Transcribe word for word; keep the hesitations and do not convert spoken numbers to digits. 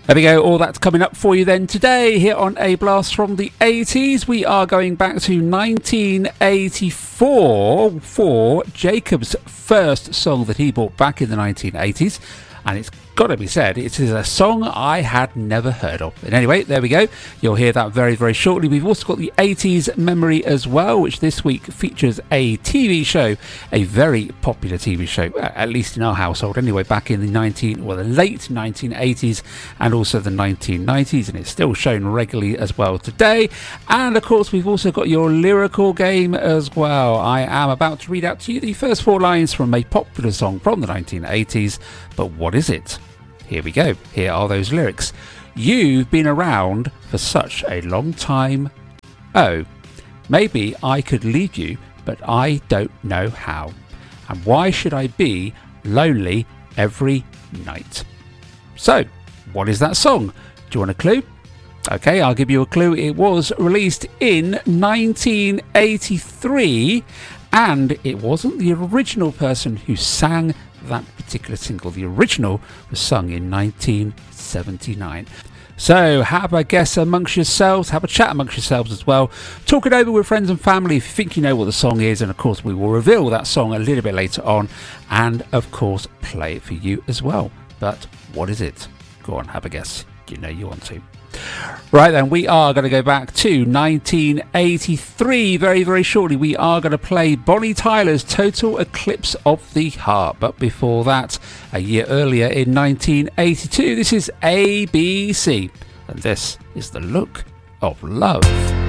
There we go, all that's coming up for you then today here on A Blast from the eighties. We are going back to nineteen eighty-four for Jacob's first song that he bought back in the nineteen eighties. And it's got to be said, it is a song I had never heard of. And anyway, there we go. You'll hear that very, very shortly. We've also got the eighties memory as well, which this week features a T V show, a very popular T V show, at least in our household anyway, back in the nineteen, well, the late nineteen eighties and also the nineteen nineties, and it's still shown regularly as well today. And of course, we've also got your lyrical game as well. I am about to read out to you the first four lines from a popular song from the nineteen eighties, but what is it? Here we go. Here are those lyrics. You've been around for such a long time. Oh, maybe I could leave you, but I don't know how. And why should I be lonely every night? So, what is that song? Do you want a clue? Okay, I'll give you a clue. It was released in nineteen eighty-three, and it wasn't the original person who sang that particular single. The original was sung in nineteen seventy-nine. So have a guess amongst yourselves, have a chat amongst yourselves as well. Talk it over with friends and family if you think you know what the song is, and of course we will reveal that song a little bit later on and of course play it for you as well. But what is it? Go on, have a guess. You know you want to. Right then, we are going to go back to nineteen eighty-three very, very shortly. We are going to play Bonnie Tyler's Total Eclipse of the Heart. But before that, a year earlier in nineteen eighty-two, this is A B C. And this is The Look of Love.